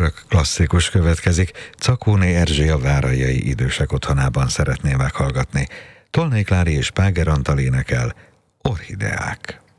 görög klasszikus következik, Czakóné Erzsé a Várajai Idősek Otthonában szeretné meghallgatni. Tolnai Klári és Páger Antal énekel, Orchideák.